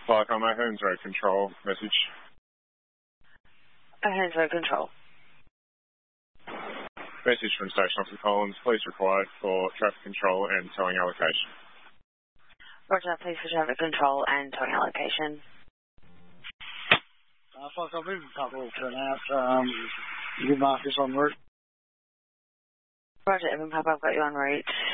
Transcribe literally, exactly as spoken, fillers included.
Clark, on my Holmes Road Control message. Holmes Road Control. Message from Station Officer Collins. Police required for traffic control and towing allocation. Roger, police for traffic control and towing allocation. Uh, Clark, I'll move a couple to an out. Um, you mark this on route. Roger, Evan Papa, I've got you en route.